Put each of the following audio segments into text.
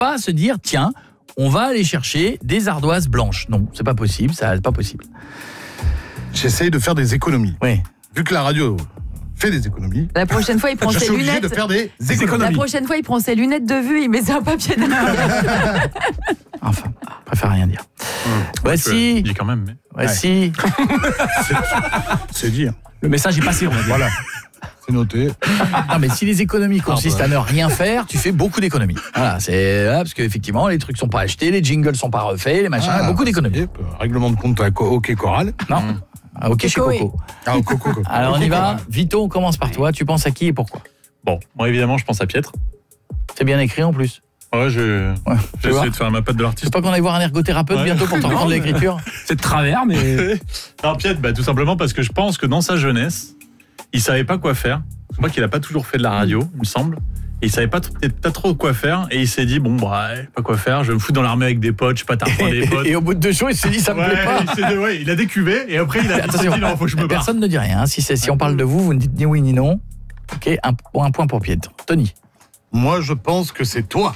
pas se dire tiens, on va aller chercher des ardoises blanches. Non, c'est pas possible, ça c'est pas possible. J'essaye de faire des économies. Oui. Vu que la radio fait des économies. La prochaine fois, il prend je ses suis obligé lunettes. de faire des économies. La prochaine fois, il prend ses lunettes de vue, il met un papier derrière. Enfin, je préfère rien dire. Voici. Dis quand même. Mais... Voici. C'est dire. Le message est passé, on va dire. Voilà. C'est noté. Non, mais si les économies consistent à ne rien faire, tu fais beaucoup d'économies. Voilà, c'est parce qu'effectivement, les trucs sont pas achetés, les jingles sont pas refaits, les machins, beaucoup d'économies. Règlement de compte à OK Coral. Non. OK chez Coco. Ah, au Coco. Alors on y va. Vito, on commence par toi. Tu penses à qui et pourquoi? Bon, moi évidemment, je pense à Pietre. C'est bien écrit en plus. Ouais, j'ai essayé de faire ma patte de Je l'artiste. sais pas qu'on aille voir un ergothérapeute bientôt pour t'en prendre l'écriture. C'est de travers, mais... Non, Pietre, tout simplement parce que je pense que dans sa jeunesse, il savait pas quoi faire. Je crois qu'il a pas toujours fait de la radio, il me semble. Et il savait pas trop quoi faire. Et il s'est dit, pas quoi faire, je vais me foutre dans l'armée avec des potes, je sais pas, t'apprends des potes. Et au bout de 2 jours, il s'est dit, ça me plaît pas. Il a décuvé et après il a dit, non, faut que je me barre. Personne ne dit rien. Si on parle de vous, vous ne dites ni oui ni non. Ok, un point pour Pietre. Tony. Moi, je pense que c'est toi.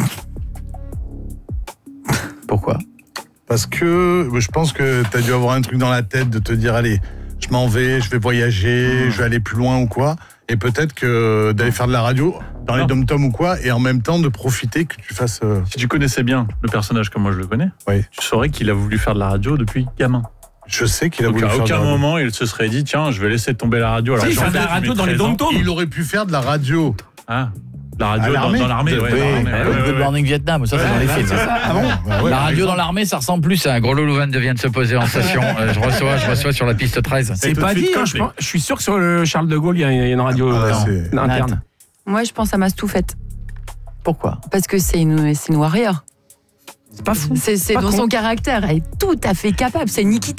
Pourquoi? Parce que je pense que tu as dû avoir un truc dans la tête de te dire, allez, je m'en vais, je vais voyager, je vais aller plus loin ou quoi. Et peut-être que d'aller faire de la radio dans les dom-toms ou quoi, et en même temps de profiter que tu fasses... Si tu connaissais bien le personnage comme moi je le connais, tu saurais qu'il a voulu faire de la radio depuis gamin. Je sais qu'il a voulu faire de la radio. À aucun moment, il se serait dit, tiens, je vais laisser tomber la radio. Alors, il fait de la radio dans les dom-toms. Il aurait pu faire de la radio. Ah, la radio dans l'armée. Good Morning Vietnam, ça c'est dans les films. La radio dans l'armée, ça ressemble plus à un gros Louvain vient de se poser en station. Je reçois sur la piste 13. C'est pas dit, je suis sûr que sur le Charles de Gaulle, il y a une radio interne. Moi, je pense à Mastoufette. Pourquoi? Parce que c'est une warrior. C'est pas fou. C'est dans son caractère. Elle est tout à fait capable. C'est Nikita.